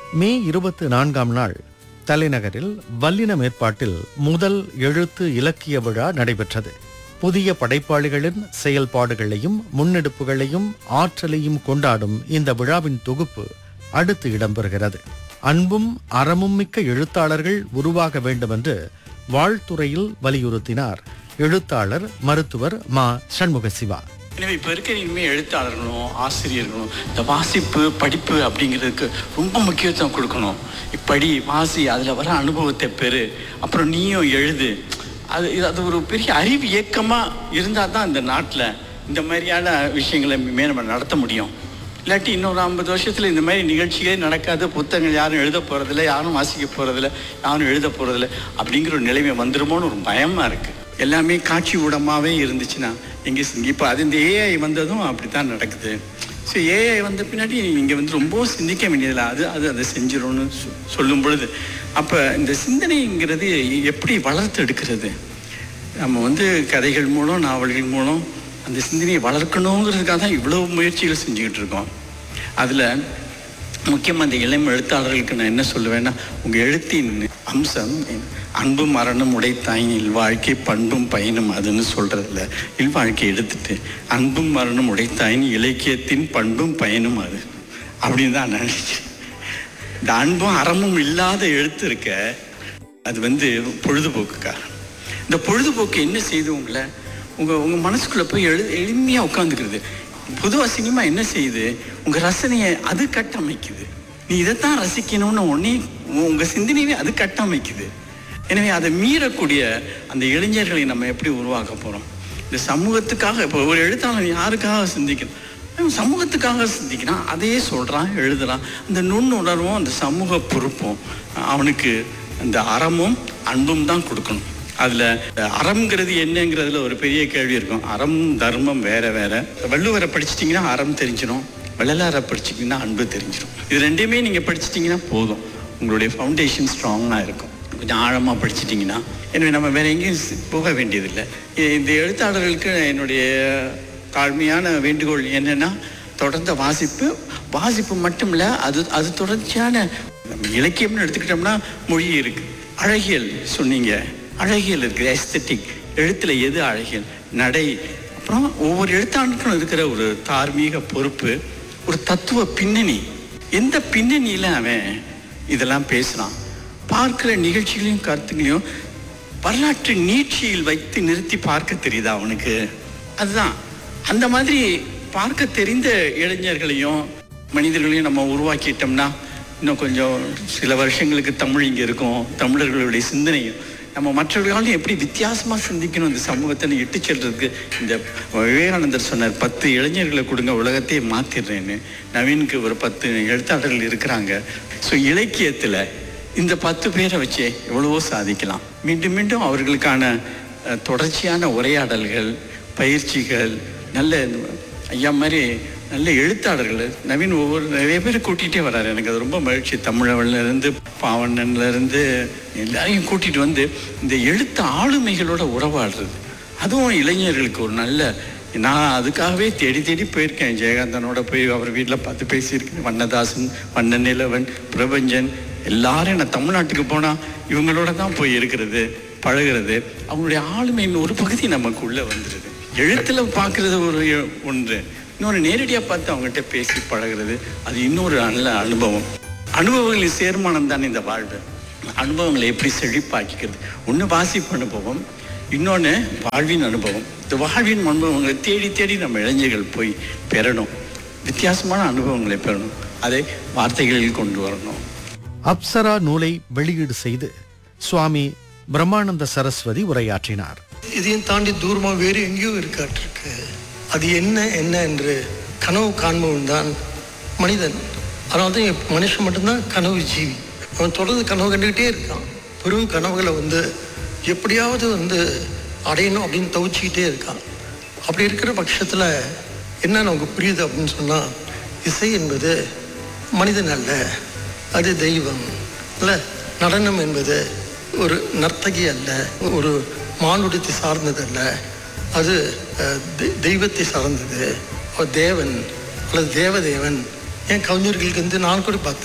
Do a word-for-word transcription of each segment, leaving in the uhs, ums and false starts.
மே இருபத்தி நான்காம் நாள் தலைநகரில் வல்லினம் ஏற்பாட்டில் முதல் எழுத்து இலக்கிய விழா நடைபெற்றது. புதிய படைப்பாளிகளின் செயல்பாடுகளையும் முன்னெடுப்புகளையும் ஆற்றலையும் கொண்டாடும் இந்த விழாவின் தொகுப்பு அடுத்து இடம்பெறுகிறது. அன்பும் அறமும் மிக்க எழுத்தாளர்கள் உருவாக வேண்டும் என்று வாழ்த்துறையில் வலியுறுத்தினார் எழுத்தாளர் மருத்துவர் மா சண்முக சிவா. எனவே இப்போ இருக்கிற இனிமேல் எழுத்தாளர்களும் ஆசிரியர்களும் இந்த வாசிப்பு படிப்பு அப்படிங்கிறதுக்கு ரொம்ப முக்கியத்துவம் கொடுக்கணும். இப்படி வாசி, அதில் வர அனுபவத்தை பெறு, அப்புறம் நீயும் எழுது. அது அது ஒரு பெரிய அறிவு இயக்கமாக இருந்தால் தான் இந்த நாட்டில் இந்த மாதிரியான விஷயங்களை மே நம்ம நடத்த முடியும். இல்லாட்டி இன்னொரு ஐம்பது வருஷத்தில் இந்த மாதிரி நிகழ்ச்சிகளே நடக்காது. புத்தகங்கள் யாரும் எழுத போகிறதில்ல, யாரும் வாசிக்க போகிறதில்ல, யாரும் எழுத போகிறதில்ல அப்படிங்கிற ஒரு நிலைமை வந்துடுமோன்னு ஒரு பயமாக இருக்குது. எல்லாமே காட்சி ஊடகமாகவே இருந்துச்சுன்னா எங்கே இப்போ அது இந்த ஏஐ வந்ததும் அப்படி தான் நடக்குது. ஸோ ஏஐ வந்த பின்னாடி இங்கே வந்து ரொம்ப சிந்திக்க வேண்டியதில்லை, அது அது அதை செஞ்சிடும்னு சொ சொல்லும் பொழுது அப்போ இந்த சிந்தனைங்கிறது எப்படி வளர்த்து எடுக்கிறது? நம்ம வந்து கதைகள் மூலம் நாவல்கள் மூலம் அந்த சிந்தனையை வளர்க்கணுங்கிறதுக்காக தான் இவ்வளோ முயற்சிகள் செஞ்சுக்கிட்டு இருக்கோம். அதில் முக்கியமாக அந்த இளம் எழுத்தாளர்களுக்கு நான் என்ன சொல்லுவேன்னா, உங்கள் எழுத்தின் அம்சம் அன்பும் மரணம் உடைத்தாயின் இல்வாழ்க்கை பண்பும் பயனும் அதுன்னு சொல்கிறதில்ல. இல்வாழ்க்கை எடுத்துட்டு அன்பும் மரணம் உடைத்தாயின் இலக்கியத்தின் பண்பும் பயனும் அது அப்படின்னு தான் நான் நினைக்கிறேன். இந்த அன்பும் அறமும் இல்லாத எழுத்து இருக்க அது வந்து பொழுதுபோக்குக்காக. இந்த பொழுதுபோக்கு என்ன செய்யுது? உங்களை உங்கள் உங்கள் மனசுக்குள்ளே போய் எழு எளிமையாக உட்காந்துக்கிறது. பொதுவாக சினிமா என்ன செய்யுது? உங்கள் ரசனையை அது கட்டமைக்குது. நீ இதைத்தான் ரசிக்கணும்னு உடனே உங்கள் சிந்தனையே அது கட்டமைக்குது. எனவே அதை மீறக்கூடிய அந்த இளைஞர்களை நம்ம எப்படி உருவாக்க போகிறோம்? இந்த சமூகத்துக்காக இப்போ ஒரு எழுத்தாளர் யாருக்காக சிந்திக்கணும்? சமூகத்துக்காக சிந்திக்கிறான், அதையே சொல்கிறான், எழுதுகிறான். அந்த நுண்ணுணர்வும் அந்த சமூக பொறுப்பும் அவனுக்கு அந்த அறமும் அன்பும் தான் கொடுக்கணும். அதில் அறம்ங்கிறது என்னங்கிறதுல ஒரு பெரிய கேள்வி இருக்கும். அறம் தர்மம் வேற வேற. வள்ளுவரை படிச்சிட்டிங்கன்னா அறம் தெரிஞ்சிடும், வள்ளலாரை படிச்சிட்டிங்கன்னா அன்பு தெரிஞ்சிடும். இது ரெண்டையுமே நீங்கள் படிச்சிட்டிங்கன்னா போதும், உங்களுடைய ஃபவுண்டேஷன் ஸ்ட்ராங்காக இருக்கும். கொஞ்சம் ஆழமாக படிச்சிட்டிங்கன்னா. எனவே நம்ம வேறு எங்கேயும் போக வேண்டியதில்லை. இந்த எழுத்தாளர்களுக்கு என்னுடைய தாழ்மையான வேண்டுகோள் என்னென்னா, தொடர்ந்த வாசிப்பு வாசிப்பு மட்டும் இல்லை, அது அது தொடர்ச்சியான இலக்கியம்னு எடுத்துக்கிட்டோம்னா மொழி இருக்குது, அழகியல் சொன்னீங்க, அழகியல் இருக்குது, எஸ்தட்டிக். எழுத்தில் எது அழகியல்? நடை. அப்புறம் ஒவ்வொரு எழுத்தாளருக்கும் இருக்கிற ஒரு தார்மீக பொறுப்பு, ஒரு தத்துவ பின்னணி. எந்த பின்னணியில் அவன் இதெல்லாம் பேசுகிறான்? பார்க்குற நிகழ்ச்சிகளையும் கருத்துங்களையும் வரலாற்று நீட்சியில் வைத்து நிறுத்தி பார்க்க தெரியுதா அவனுக்கு? அதுதான் அந்த மாதிரி பார்க்க தெரிந்த இளைஞர்களையும் மனிதர்களையும் நம்ம உருவாக்கிட்டோம்னா இன்னும் கொஞ்சம் சில வருஷங்களுக்கு தமிழ் இங்கே இருக்கும். தமிழர்களுடைய சிந்தனையும் நம்ம மற்றவர்களாலும் எப்படி வித்தியாசமாக சிந்திக்கணும் இந்த சமூகத்தை இட்டு செல்றதுக்கு. இந்த விவேகானந்தர் சொன்னார், பத்து இளைஞர்களை கொடுங்க உலகத்தையே மாற்றிடுறேன்னு. நவீனுக்கு ஒரு பத்து எழுத்தாளர்கள் இருக்கிறாங்க. ஸோ இலக்கியத்தில் இந்த பத்து பேரை வச்சே எவ்வளவோ சாதிக்கலாம். மீண்டும் மீண்டும் அவர்களுக்கான தொடர்ச்சியான உரையாடல்கள், பயிற்சிகள், நல்ல ஐயா மாதிரி நல்ல எழுத்தாளர்கள் நவீன் ஒவ்வொரு நிறைய பேர் கூட்டிகிட்டே வர்றாரு. எனக்கு அது ரொம்ப மகிழ்ச்சி. தமிழவன்லேருந்து பாவண்ணன்லேருந்து எல்லாரையும் கூட்டிகிட்டு வந்து இந்த எழுத்து ஆளுமைகளோட உறவாடுறது, அதுவும் இளைஞர்களுக்கு ஒரு நல்ல. நான் அதுக்காகவே தேடி தேடி போயிருக்கேன். ஜெயகாந்தனோட போய் அவர் வீட்டில் பார்த்து பேசியிருக்கேன். வண்ணதாசன், வண்ண நிலவன், பிரபஞ்சன் எல்லாரும். நான் தமிழ்நாட்டுக்கு போனால் இவங்களோட தான் போய் இருக்கிறது, பழகிறது. அவங்களுடைய ஆளுமையின் ஒரு பகுதி நமக்குள்ளே வந்துடுது. எழுத்தில் பார்க்குறது ஒரு ஒன்று, இன்னொரு நேரடியாக பார்த்து அவங்ககிட்ட பேசி பழகிறது, அது இன்னொரு நல்ல அனுபவம். அனுபவங்களின் சேர்மானம் தானே இந்த வாழ்வு. அனுபவங்களை எப்படி செழிப்பாக்கிக்கிறது? ஒன்று வாசிப்பு அனுபவம், இன்னொன்று வாழ்வின் அனுபவம். இந்த வாழ்வின் அனுபவங்களை தேடி தேடி நம்ம இளைஞர்கள் போய் பெறணும். வித்தியாசமான அனுபவங்களை பெறணும், அதை வார்த்தைகளில் கொண்டு வரணும். அப்சரா நூலை வெளியீடு செய்து சுவாமி பிரம்மானந்த சரஸ்வதி உரையாற்றினார். இதையும் தாண்டி தூரமாக வேறு எங்கேயோ இருக்காட்டிருக்கு. அது என்ன என்ன என்று கனவு காண்பவன் தான் மனிதன். அதனால தான் மனுஷன் மட்டும்தான் கனவு ஜீவி. அவன் தொடர்ந்து கனவு கண்டுக்கிட்டே இருக்கான். பெரும் கனவுகளை வந்து எப்படியாவது வந்து அடையணும் அப்படின்னு தவிச்சிக்கிட்டே இருக்கான். அப்படி இருக்கிற பட்சத்தில் என்ன நமக்கு புரியுது அப்படின்னு சொன்னால், இசை என்பது மனிதன் அல்ல, அது தெய்வம் இல்லை. நடனம் என்பது ஒரு நர்த்தகி அல்ல, ஒரு மானுடத்தை சார்ந்தது அல்ல, அது தெய்வத்தை சார்ந்தது. தேவன் அல்லது தேவதேவன். என் கவிஞர்களுக்கு வந்து நான் கூட பார்த்தேன்,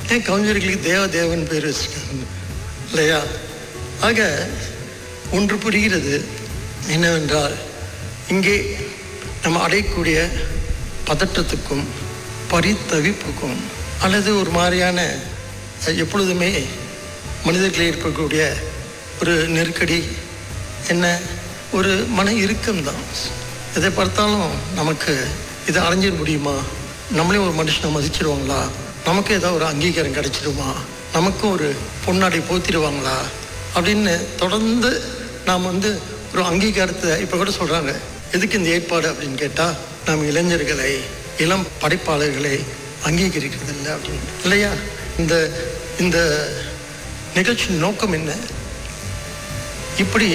ஏன் கவிஞர்களுக்கு தேவ தேவன் பேர் வச்சுருக்காங்க இல்லையா? ஆக ஒன்று புரிகிறது என்னவென்றால், இங்கே நம்ம அடையக்கூடிய பதற்றத்துக்கும் பரிதவிப்புக்கும் அல்லது ஒரு மாதிரியான எப்பொழுதுமே மனிதர்களில் இருக்கக்கூடிய ஒரு நெருக்கடி என்ன, ஒரு மன இறுக்கம்தான். எதை பார்த்தாலும் நமக்கு இதை அடைஞ்சிட முடியுமா, நம்மளே ஒரு மனுஷனை மதிச்சிடுவாங்களா, நமக்கு ஏதாவது ஒரு அங்கீகாரம் கிடைச்சிடுமா, நமக்கும் ஒரு பொன்னாடை போத்திடுவாங்களா அப்படின்னு தொடர்ந்து நாம் வந்து ஒரு அங்கீகாரத்தை இப்போ கூட சொல்கிறாங்க. எதுக்கு இந்த ஏற்பாடு அப்படின்னு கேட்டால், நாம் இளைஞர்களை இளம் படைப்பாளர்களை அங்கீகரிக்கிறது இல்லை அப்படின்னு இல்லையா? இந்த இந்த நிகழ்ச்சியின் நோக்கம் என்ன? இப்படி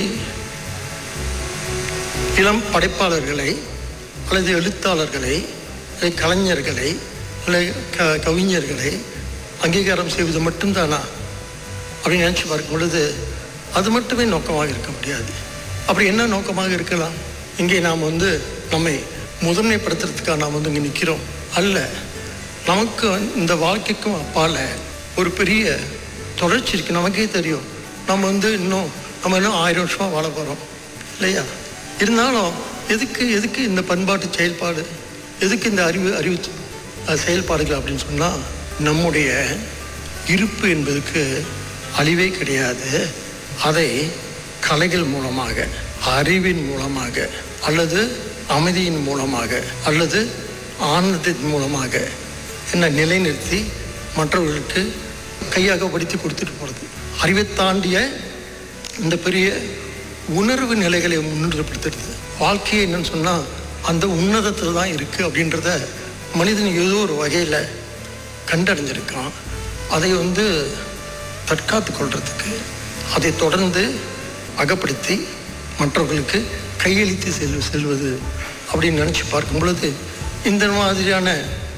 இளம் படைப்பாளர்களை அல்லது எழுத்தாளர்களை அல்லது கலைஞர்களை அல்லது க கவிஞர்களை அங்கீகாரம் செய்வது மட்டும்தானா அப்படின்னு நினச்சி பார்க்கும் பொழுது அது மட்டுமே நோக்கமாக இருக்க முடியாது. அப்படி என்ன நோக்கமாக இருக்கலாம்? இங்கே நாம் வந்து நம்மை முதன்மைப்படுத்துறதுக்காக நாம் வந்து இங்கே நிற்கிறோம் அல்ல. நமக்கு இந்த வாழ்க்கைக்கும் அப்பால் ஒரு பெரிய தொடர்ச்சி இருக்குது. நமக்கே தெரியும் நம்ம வந்து இன்னும் நம்ம இன்னும் ஆயிரம் வருஷமாக வாழ போகிறோம் இல்லையா? இருந்தாலும் எதுக்கு எதுக்கு இந்த பண்பாட்டு செயல்பாடு, எதுக்கு இந்த அறிவு அறிவு செயல்பாடுகள் அப்படின்னு சொன்னால், நம்முடைய இருப்பு என்பதுக்கு அழிவே கிடையாது. அதை கலைகள் மூலமாக, அறிவின் மூலமாக, அல்லது அமைதியின் மூலமாக, அல்லது ஆனந்தத்தின் மூலமாக என்ன நிலைநிறுத்தி மற்றவர்களுக்கு கையாகப்படுத்தி கொடுத்துட்டு போகிறது. அறிவை தாண்டிய இந்த பெரிய உணர்வு நிலைகளை முன்னிறுப்படுத்துறது. வாழ்க்கையை என்னன்னு சொன்னால் அந்த உன்னதத்தில் தான் இருக்குது அப்படின்றத மனிதன் ஏதோ ஒரு வகையில் கண்டடைஞ்சிருக்கான். அதை வந்து தற்காத்து கொள்றதுக்கு, அதை தொடர்ந்து அகப்படுத்தி மற்றவர்களுக்கு கையளித்து செல் செல்வது அப்படின்னு நினச்சி பார்க்கும் பொழுது இந்த மாதிரியான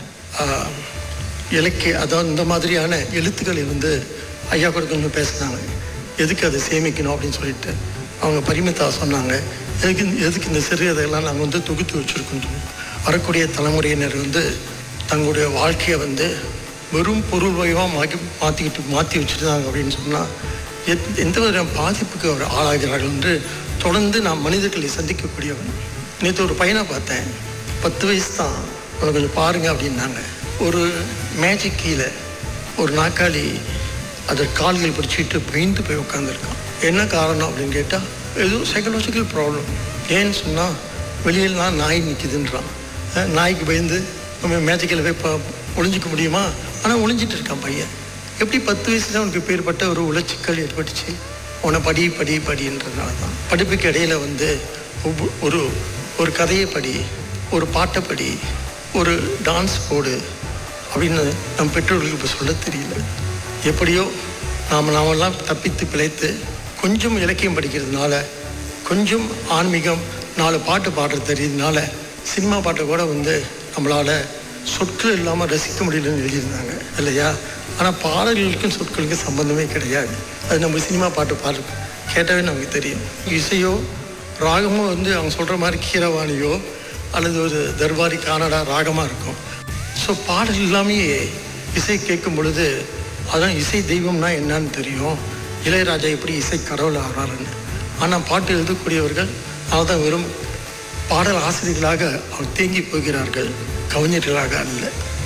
இலக்கிய, அதாவது இந்த மாதிரியான எழுத்துக்களை வந்து ஐயா கூட கொஞ்சம் பேசுனாங்க. எதுக்கு அதை சேமிக்கணும் அப்படின்னு சொல்லிட்டு அவங்க பரிமிதா சொன்னாங்க. எதுக்கு எதுக்கு இந்த சிறுகதையெல்லாம் நாங்கள் வந்து தொகுத்து வச்சுருக்கோம். வரக்கூடிய தலைமுறையினர் வந்து தங்களுடைய வாழ்க்கையை வந்து வெறும் பொருள் வயமாக மாற்றி மாற்றிக்கிட்டு மாற்றி வச்சுருந்தாங்க அப்படின்னு சொன்னால் எத் எந்த விதமான பாதிப்புக்கு அவர் ஆளாகிறார்கள் என்று தொடர்ந்து நான் மனிதர்களை சந்திக்கக்கூடியவன். நேற்று ஒரு பையனை பார்த்தேன், பத்து வயசு தான், அவனை கொஞ்சம் பாருங்கள் அப்படின்னாங்க. ஒரு மேஜிக் கீழே ஒரு நாற்காலி அதை கால்கள் பிடிச்சிட்டு பயந்து போய் உட்காந்துருக்கான். என்ன காரணம் அப்படின்னு கேட்டால், ஏதோ சைக்கலாஜிக்கல் ப்ராப்ளம். ஏன்னு சொன்னால் வெளியிலாம் நாய் நிற்கிதுன்றான். நாய்க்கு பயந்து நம்ம மேஜிக்கில் போய் ப ஒளிஞ்சிக்க முடியுமா? ஆனால் ஒளிஞ்சிட்டு இருக்கான் பையன். எப்படி பத்து வயசுல அவனுக்கு பேர்பட்ட ஒரு உளச்சிக்கல் ஏற்பட்டுச்சு? உன்னை படி படி படின்றதுனால தான். படிப்புக்கு இடையில வந்து ஒரு ஒரு கதையை படி, ஒரு பாட்டை படி, ஒரு டான்ஸ் போடு அப்படின்னு நம் பெற்றோர்களுக்கு இப்போ சொல்ல தெரியல. எப்படியோ நாம் நாமெல்லாம் தப்பித்து பிழைத்து கொஞ்சம் இலக்கியம் படிக்கிறதுனால, கொஞ்சம் ஆன்மீகம், நாலு பாட்டு பாடுறது தெரியுதுனால சினிமா பாட்டை கூட வந்து நம்மளால் சொற்கள் இல்லாமல் ரசிக்க முடியலன்னு எழுதியிருந்தாங்க இல்லையா? ஆனால் பாடல்களுக்கும் சொற்களுக்கும் சம்பந்தமே கிடையாது. அது நம்ம சினிமா பாட்டு பாடு கேட்டாவே நமக்கு தெரியும். இசையோ ராகமோ வந்து அவங்க சொல்கிற மாதிரி கீரவாணியோ அல்லது ஒரு தர்பாரி கானடா ராகமாக இருக்கும். ஸோ பாடல் எல்லாமே இசை கேட்கும் பொழுது அதான் இசை தெய்வம்னா என்னன்னு தெரியும். இளையராஜா எப்படி இசை கடவுள் ஆகிறாருன்னு. ஆனால் பாட்டு எழுதக்கூடியவர்கள் அவதான் வெறும் பாடல் ஆசிரியர்களாக அவர் தேங்கி போகிறார்கள், கவிஞர்களாக அல்ல.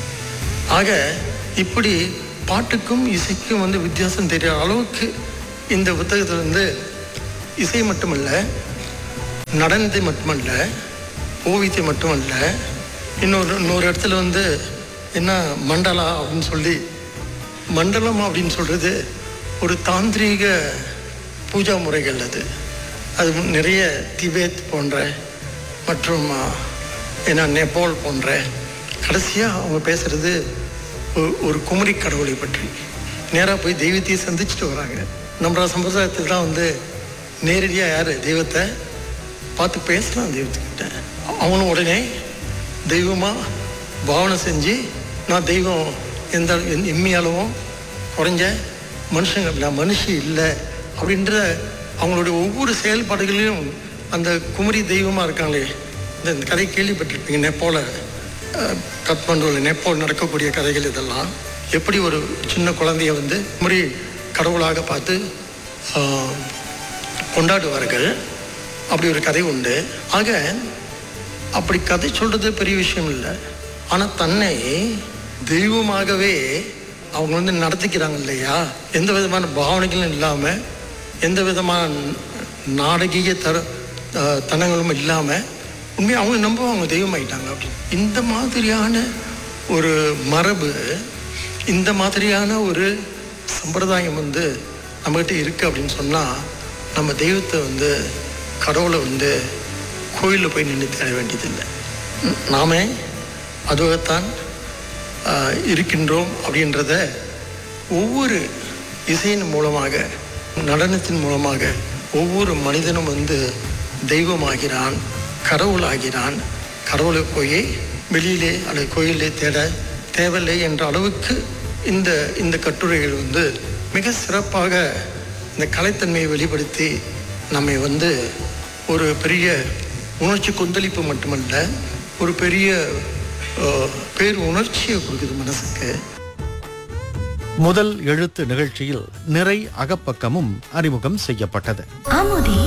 ஆக இப்படி பாட்டுக்கும் இசைக்கும் வந்து வித்தியாசம் தெரியாத அளவுக்கு இந்த புத்தகத்தில் வந்து இசை மட்டுமல்ல, நடனத்தை மட்டுமல்ல, ஓவியத்தை மட்டுமல்ல, இன்னொரு இன்னொரு இடத்துல வந்து என்ன மண்டலா அப்படின்னு சொல்லி, மண்டலம் அப்படின்னு சொல்கிறது ஒரு தாந்திரீக பூஜா முறைகள். அது அது நிறைய திபேத் போன்ற மற்றும் என்ன நேபாள் போன்ற, கடைசியாக அவங்க பேசுகிறது ஒரு குமரி கடவுளை பற்றி. நேராக போய் தெய்வத்தையே சந்திச்சுட்டு வராங்க. நம்ம சம்பிரதாயத்தில் தான் வந்து நேரடியாக யார் தெய்வத்தை பார்த்து பேசலாம். தெய்வத்துக்கிட்ட அவனும் உடனே தெய்வமாக பாவனை செஞ்சு, நான் தெய்வம் எந்த எம்மியாலும் குறைஞ்ச மனுஷங்க, நான் மனுஷி இல்லை அப்படின்ற அவங்களுடைய ஒவ்வொரு செயல்பாடுகளையும் அந்த குமரி தெய்வமாக இருக்காங்களே. இந்த கதை கேள்விப்பட்டிருப்பீங்க, நேபாள கத்மண்டுவில் நேபாள் நடக்கக்கூடிய கதைகள். இதெல்லாம் எப்படி ஒரு சின்ன குழந்தைய வந்து முறை கடவுளாக பார்த்து ஆஹ், கொண்டாடுவார்கள். அப்படி ஒரு கதை உண்டு. ஆக அப்படி கதை சொல்கிறது பெரிய விஷயம் இல்லை. ஆனால் தன்னை தெய்வமாகவே அவங்க வந்து நடத்திக்கிறாங்க இல்லையா, எந்த விதமான பாவனைகளும் இல்லாமல், எந்த விதமான நாடகீய தர அஹ், தனங்களும் இல்லாமல் உண்மையாக அவங்க நம்ப அவங்க தெய்வமாயிட்டாங்க அப்படின்னு. இந்த மாதிரியான ஒரு மரபு, இந்த மாதிரியான ஒரு சம்பிரதாயம் வந்து நம்மகிட்ட இருக்குது அப்படின்னு சொன்னால், நம்ம தெய்வத்தை வந்து கடவுளை வந்து கோயிலில் போய் நின்று தேட வேண்டியதில்லை. நாமே அதுவாகத்தான் ஆஹ், இருக்கின்றோம் அப்படின்றத ஒவ்வொரு இசையின் மூலமாக, நடனத்தின் மூலமாக ஒவ்வொரு மனிதனும் வந்து தெய்வமாகிறான், கடவுளாகிறான். கடவுளை போய் வெளியிலே அல்லது கோயிலே தேட தேவையில்லை என்ற அளவுக்கு இந்த இந்த கட்டுரைகள் வந்து மிக சிறப்பாக இந்த கலைத்தன்மையை வெளிப்படுத்தி நம்மை வந்து ஒரு பெரிய உணர்ச்சி கொந்தளிப்பு மட்டுமல்ல, ஒரு பெரிய அஹ், பேர் உணர்ச்சியை கொடுக்குது மனசுக்கு. முதல் எழுத்து நிகழ்ச்சியில் நிறை அகப்பக்கமும் அறிமுகம் செய்யப்பட்டது. ஆமோதி